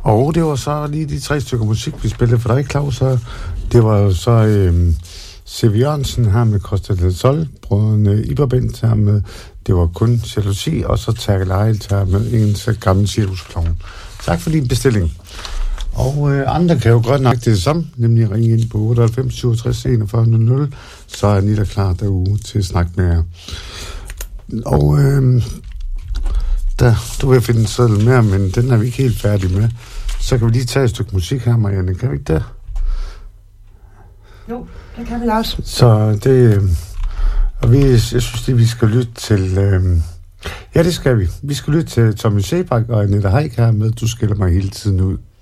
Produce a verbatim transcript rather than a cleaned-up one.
Og det var så lige de tre stykker musik, vi spillede for dig, Claus. Så det var så øh, C V. Jørgensen her med Costa del Sol, brødrene Iberbent her med Det var kun jalousi, og så Terkel Ejlt her med en så gammel cirkusklovn. Tak for din bestilling. Og øh, andre kan jo godt nok det samme, nemlig ringe ind på otteoghalvfems syvogtres enogfyrre nul nul, så er Anita klar derude til at snakke med jer. Og øh, der, du vil finde en seddel mere, men den er vi ikke helt færdige med. Så kan vi lige tage et stykke musik her, Marianne. Kan vi ikke det? Jo, det kan vi også. Så det... Øh, og vi, jeg synes, at vi skal lytte til... Øh, ja, det skal vi. Vi skal lytte til Tommy Sebak og Anita Haik her med Du skiller mig hele tiden ud.